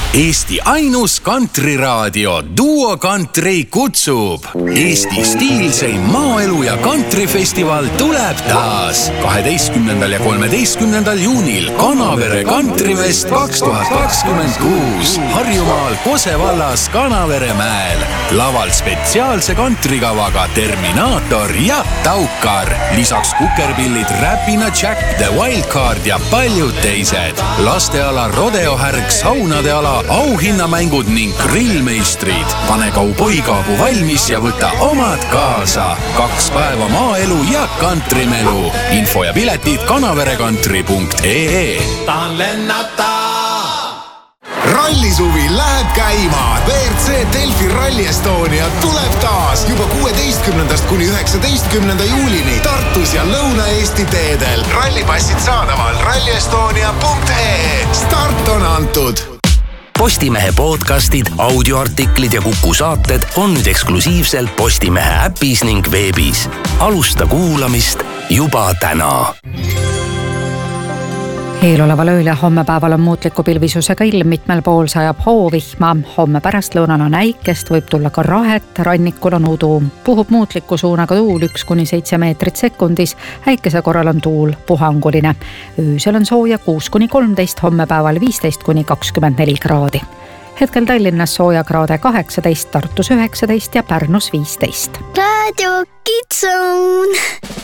Eesti ainus kantriraadio Duo Country kutsub. Eesti stiilseim maaelu ja kantrifestival tuleb taas 12. ja 13. juunil Kanavere Kantrifest 2026 Harjumaal Kose vallas Kanaveremäel. Laval spetsiaalse kantrikavaga Terminaator ja Taukar. Lisaks kukerpillid Räpina Jack, The Wildcard ja paljud teised. Lasteala rodeohärg, saunade ala, auhinnamängud ning grillmeistrid. Pane kauboikaabu valmis ja võta omad kaasa. 2 päeva maaelu ja kantrimelu. Info ja piletid kanaverekantri.ee. Tahan lennata! Rallisuvi läheb käima. WRC Delfi Rally Estonia tuleb taas juba 16. kuni 19. juulini Tartus ja Lõuna-Eesti teedel. Rallipassid saadaval rallyestonia.ee. Start on antud. Postimehe podcastid, audioartiklid ja Kuku saated on nüüd eksklusiivselt Postimehe äpis ning veebis. Alusta kuulamist juba täna. Eeloleval ööl ja homme päeval on muutliku pilvisusega ilm, mitmel pool sajab hoovihma. Homme pärastlõunal on äikest, võib tulla ka rahet, rannikul on udu. Puhub muutliku suunaga tuul 1–7 meetrit sekundis, äikese korral on tuul puhanguline. Öösel on sooja 6–13, homme päeval 15–24 kraadi. Hetkel Tallinnas sooja kraade 18, Tartus 19 ja Pärnus 15. Radio Kids Zone.